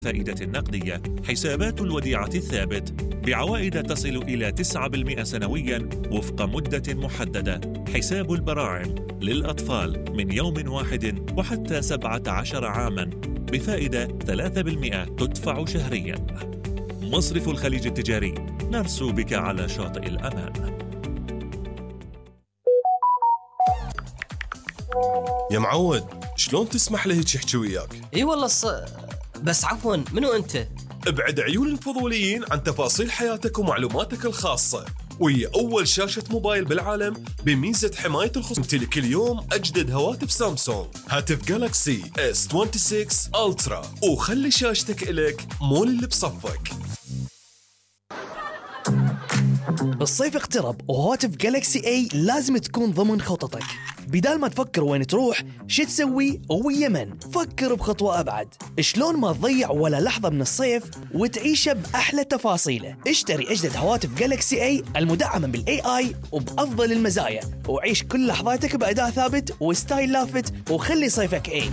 فائدة نقدية. حسابات الوديعة الثابت بعوائد تصل إلى 9% سنوياً وفق مدة محددة. حساب البراعم للأطفال من يوم واحد وحتى 17 عاماً بفائدة 3% تدفع شهرياً. مصرف الخليج التجاري، نرسو بك على شاطئ الأمان. يا معود، شلون تسمح له هيك يحكي وياك؟ اي والله بس عفوا، منو انت؟ ابعد عيون الفضوليين عن تفاصيل حياتك ومعلوماتك الخاصة، وهي أول شاشة موبايل بالعالم بميزة حماية الخصوصية. امتلك اليوم أجدد هواتف سامسونج، هاتف جالاكسي S26 ألترا، وخلي شاشتك إلك مو اللي بصفك. الصيف اقترب وهواتف جالكسي اي لازم تكون ضمن خططك. بدال ما تفكر وين تروح شو تسوي ويمن، فكر بخطوة أبعد. شلون ما تضيع ولا لحظة من الصيف وتعيشه بأحلى تفاصيله. اشتري أجدد هواتف جالكسي اي المدعمة بالاي اي وبأفضل المزايا، وعيش كل لحظاتك بأداء ثابت وستايل لافت، وخلي صيفك اي.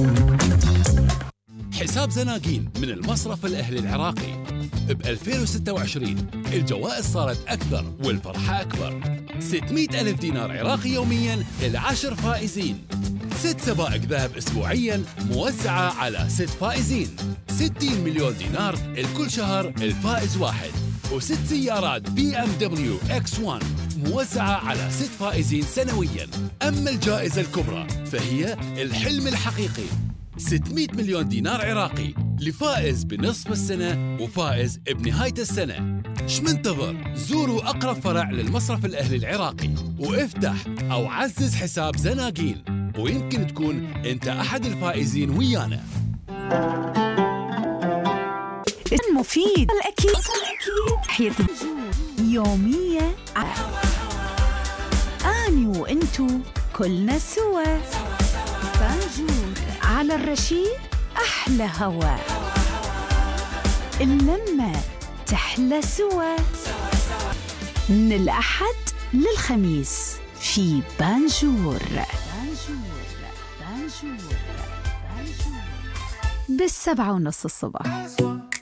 حساب زناقين من المصرف الأهلي العراقي. ب 2026 الجوائز صارت أكثر والفرحة أكبر. 600 ألف دينار عراقي يومياً ل10 فائزين. 6 سبائك ذهب أسبوعياً موزعة على 6 فائزين. 60 مليون دينار لكل شهر الفائز واحد. و6 سيارات BMW X1 موزعة على 6 فائزين سنوياً. أما الجائزة الكبرى فهي الحلم الحقيقي، 600 مليون دينار عراقي لفائز بنصف السنة وفائز بنهاية السنة. شمنتظر؟ زوروا أقرب فرع للمصرف الأهلي العراقي وافتح أو عزز حساب زناقين، ويمكن تكون أنت أحد الفائزين ويانا. المفيد الأكيد حياة يومية. أني وإنتو كلنا سوا. بانجور على الرشيد، أحلى هوا. اللمة تحلى سوا. من الأحد للخميس في بانجور. بال7:30 الصبح.